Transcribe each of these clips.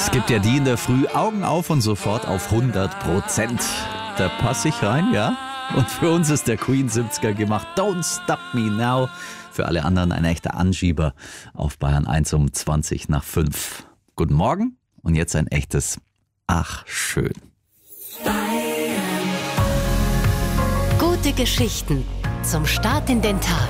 Es gibt ja die in der Früh, Augen auf und sofort auf 100%. Da passe ich rein, ja? Und für uns ist der Queen 70er gemacht. Don't Stop Me Now. Für alle anderen ein echter Anschieber auf Bayern 1 um 20 nach 5. Guten Morgen und jetzt ein echtes Ach, schön. Gute Geschichten zum Start in den Tag.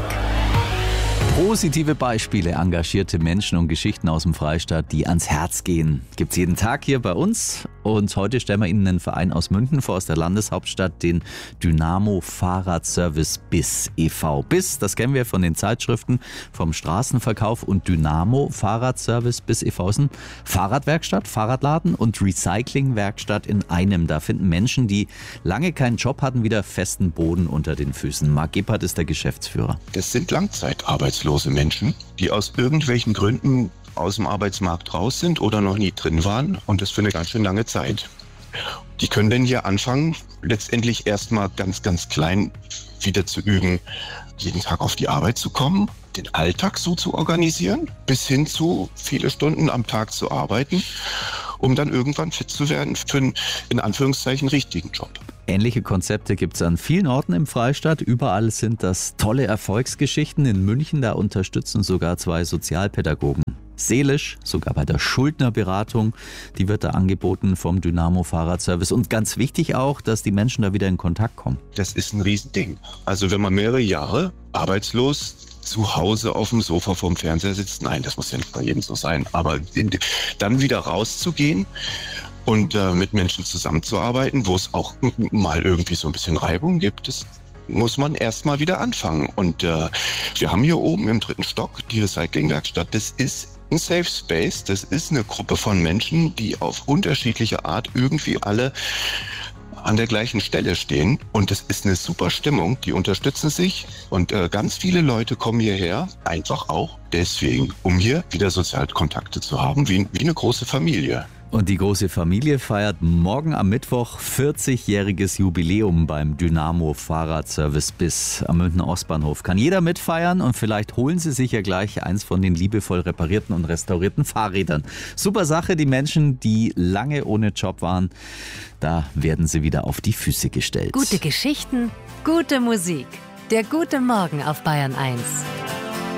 Positive Beispiele, engagierte Menschen und Geschichten aus dem Freistaat, die ans Herz gehen. Gibt's jeden Tag hier bei uns. Und heute stellen wir Ihnen einen Verein aus München vor, aus der Landeshauptstadt, den Dynamo Fahrradservice BIS e.V. BIS, das kennen wir von den Zeitschriften, vom Straßenverkauf, und Dynamo Fahrradservice BIS e.V. ist eine Fahrradwerkstatt, Fahrradladen und Recyclingwerkstatt in einem. Da finden Menschen, die lange keinen Job hatten, wieder festen Boden unter den Füßen. Marc Gebhardt ist der Geschäftsführer. Das sind langzeitarbeitslose Menschen, die aus irgendwelchen Gründen aus dem Arbeitsmarkt raus sind oder noch nie drin waren, und das für eine ganz schön lange Zeit. Die können dann hier anfangen, letztendlich erstmal ganz, ganz klein wieder zu üben, jeden Tag auf die Arbeit zu kommen, den Alltag so zu organisieren, bis hin zu viele Stunden am Tag zu arbeiten, um dann irgendwann fit zu werden für einen, in Anführungszeichen, richtigen Job. Ähnliche Konzepte gibt es an vielen Orten im Freistaat. Überall sind das tolle Erfolgsgeschichten. In München, da unterstützen sogar 2 Sozialpädagogen seelisch, sogar bei der Schuldnerberatung. Die wird da angeboten vom Dynamo Fahrradservice. Und ganz wichtig auch, dass die Menschen da wieder in Kontakt kommen. Das ist ein Riesending. Also wenn man mehrere Jahre arbeitslos zu Hause auf dem Sofa vorm Fernseher sitzt, nein, das muss ja nicht bei jedem so sein, aber dann wieder rauszugehen und mit Menschen zusammenzuarbeiten, wo es auch mal irgendwie so ein bisschen Reibung gibt, das muss man erstmal wieder anfangen. Und wir haben hier oben im 3. Stock die Recyclingwerkstatt. Das ist ein Safe Space, das ist eine Gruppe von Menschen, die auf unterschiedliche Art irgendwie alle an der gleichen Stelle stehen. Und das ist eine super Stimmung, die unterstützen sich. Und ganz viele Leute kommen hierher, einfach auch deswegen, um hier wieder Sozialkontakte zu haben, wie eine große Familie. Und die große Familie feiert morgen am Mittwoch 40-jähriges Jubiläum beim Dynamo Fahrradservice BIS am Münchner Ostbahnhof. Kann jeder mitfeiern, und vielleicht holen Sie sich ja gleich eins von den liebevoll reparierten und restaurierten Fahrrädern. Super Sache, die Menschen, die lange ohne Job waren, da werden sie wieder auf die Füße gestellt. Gute Geschichten, gute Musik. Der gute Morgen auf Bayern 1.